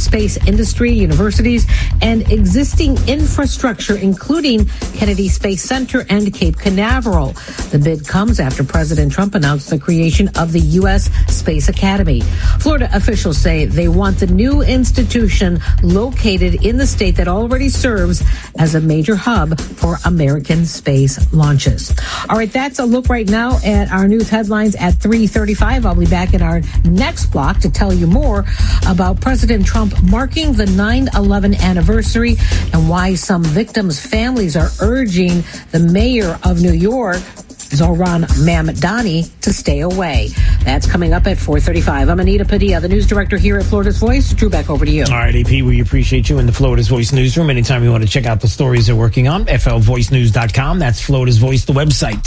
space industry, universities, and existing infrastructure, including Kennedy Space Center and Cape Canaveral. The bid comes after President Trump announced the creation of the U.S. Space Academy. Florida officials say they want the new institution located in the state that already serves as a major hub for American space launches. All right, that's a look right now at our news headlines at 3:35. I'll be back in our next block to tell you more about President Trump marking the 9/11 anniversary and why some victims' families are urging the mayor of New York, Zohran Mamdani, to stay away. That's coming up at 4:35. I'm Anita Padilla, the news director here at Florida's Voice. Drew, back over to you. All right, AP, we appreciate you in the Florida's Voice newsroom. Anytime you want to check out the stories they're working on, flvoicenews.com. That's Florida's Voice, the website.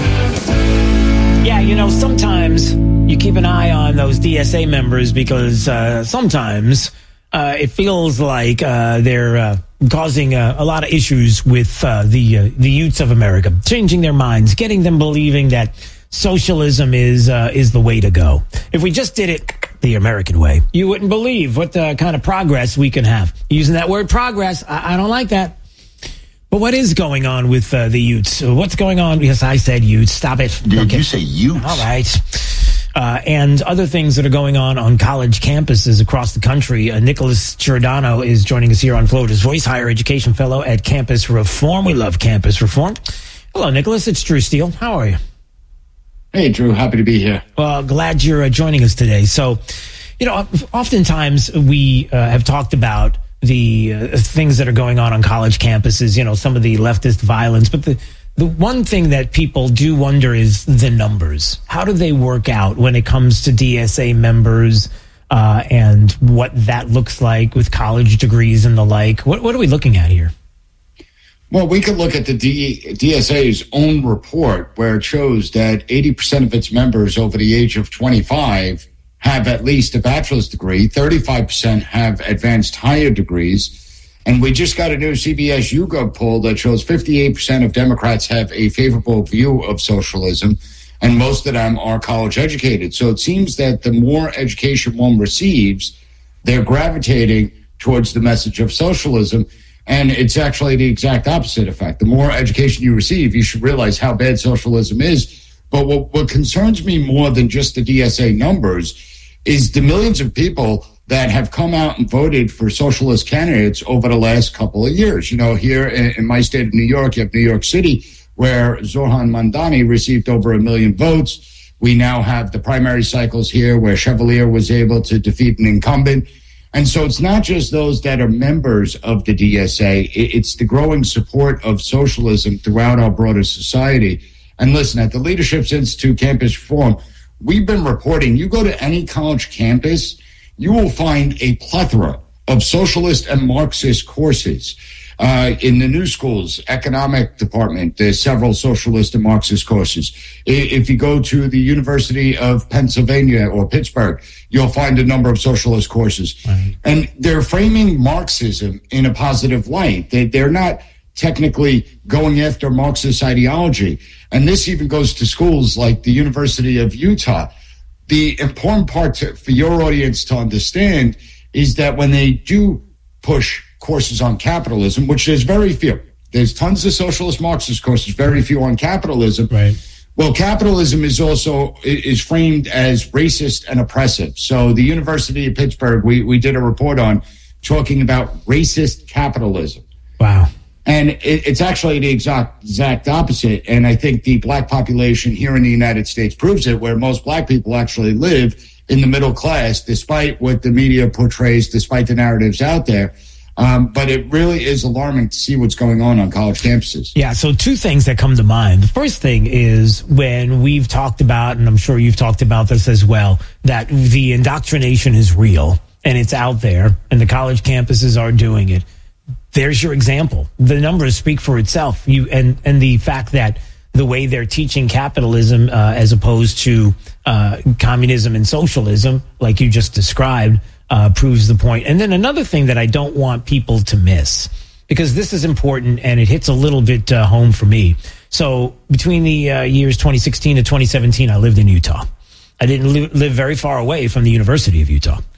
Yeah, sometimes you keep an eye on those DSA members because sometimes it feels like they're causing a lot of issues with the youths of America, changing their minds, getting them believing that socialism is the way to go. If we just did it the American way, you wouldn't believe what kind of progress we can have. Using that word progress, I don't like that. But what is going on with the youths? What's going on? Yes, I said youths. Stop it. Did you say youths? All right. And other things that are going on college campuses across the country. Nicholas Giordano is joining us here on Florida's Voice, higher education fellow at Campus Reform. We love Campus Reform. Hello, Nicholas. It's Drew Steele. How are you? Hey, Drew. Happy to be here. Well, glad you're joining us today. So, oftentimes we have talked about the things that are going on college campuses, some of the leftist violence. But the one thing that people do wonder is the numbers. How do they work out when it comes to DSA members and what that looks like with college degrees and the like? What are we looking at here? Well, we could look at the DSA's own report where it shows that 80% of its members over the age of 25 have at least a bachelor's degree, 35% have advanced higher degrees, and we just got a new CBS YouGov poll that shows 58% of Democrats have a favorable view of socialism, and most of them are college educated. So it seems that the more education one receives, they're gravitating towards the message of socialism, and it's actually the exact opposite effect. The more education you receive, you should realize how bad socialism is. But what concerns me more than just the DSA numbers is the millions of people that have come out and voted for socialist candidates over the last couple of years. Here in my state of New York, you have New York City, where Zohran Mamdani received over 1 million votes. We now have the primary cycles here where Chevalier was able to defeat an incumbent. And so it's not just those that are members of the DSA. It's the growing support of socialism throughout our broader society. And listen, at the Leadership Institute Campus Reform, we've been reporting, you go to any college campus, you will find a plethora of socialist and Marxist courses. In the new schools, economic department, there's several socialist and Marxist courses. If you go to the University of Pennsylvania or Pittsburgh, you'll find a number of socialist courses. Right. And they're framing Marxism in a positive light. They're not technically going after Marxist ideology. And this even goes to schools like the University of Utah. The important part for your audience to understand is that when they do push courses on capitalism, which there's very few, there's tons of socialist Marxist courses, very few on capitalism. Right. Well, capitalism is framed as racist and oppressive. So the University of Pittsburgh, we did a report on talking about racist capitalism. Wow. And it's actually the exact opposite. And I think the black population here in the United States proves it, where most black people actually live in the middle class, despite what the media portrays, despite the narratives out there. But it really is alarming to see what's going on college campuses. Yeah, so two things that come to mind. The first thing is when we've talked about, and I'm sure you've talked about this as well, that the indoctrination is real and it's out there and the college campuses are doing it. There's your example. The numbers speak for itself. And the fact that the way they're teaching capitalism as opposed to communism and socialism, like you just described, proves the point. And then another thing that I don't want people to miss, because this is important and it hits a little bit home for me. So between the years 2016 to 2017, I lived in Utah. I didn't live very far away from the University of Utah.